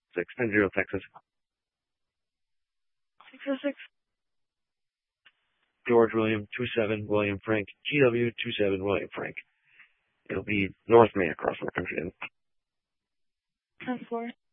610 Texas. 606. George William 27 William Frank. GW 27 William Frank. It'll be North Main across the country. 10-4.